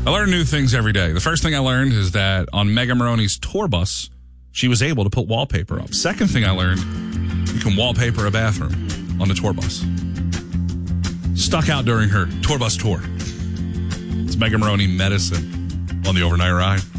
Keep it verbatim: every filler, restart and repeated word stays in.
I learn new things every day. The first thing I learned is that on Mega Maroney's tour bus, she was able to put wallpaper up. Second thing I learned, you can wallpaper a bathroom on the tour bus. Stuck out during her tour bus tour. It's Mega Maroney Medicine on the Overnight Ride.